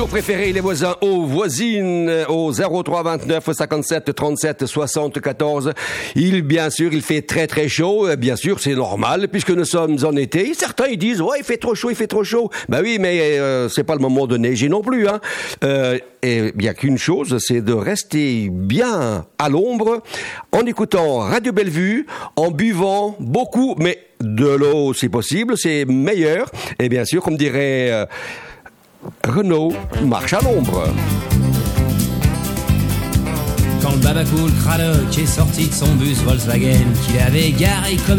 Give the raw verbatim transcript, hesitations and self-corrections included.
nos préférés, les voisins aux voisines, au zéro trois vingt-neuf cinquante-sept trente-sept soixante-quatorze. Il, bien sûr, il fait très très chaud. Bien sûr, c'est normal puisque nous sommes en été. Certains ils disent ouais, il fait trop chaud, il fait trop chaud. Ben oui, mais euh, c'est pas le moment de neiger non plus, hein. Euh, et il y a qu'une chose, c'est de rester bien à l'ombre, en écoutant Radio Bellevue, en buvant beaucoup, mais de l'eau si possible, c'est meilleur. Et bien sûr, comme dirait euh, Renaud, marche à l'ombre. Quand le Babacool Cradock est sorti de son bus Volkswagen, qu'il avait garé comme